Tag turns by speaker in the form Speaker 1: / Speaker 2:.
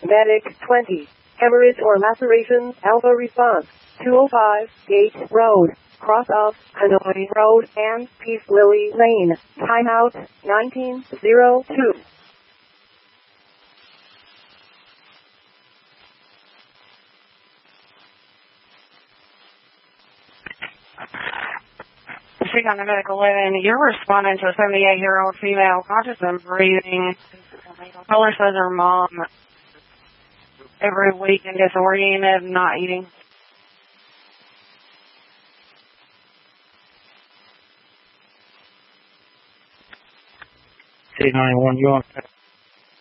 Speaker 1: Medic 20. Hemorrhage or laceration, Alpha response. 205, Gate Road. Cross of Hanoi Road and Peace Lily Lane. Timeout 1902.
Speaker 2: Speak on the medical living. You're responding to a 78-year-old female conscious and breathing. Caller says her mom every week and disoriented, not eating.
Speaker 3: C91, you on?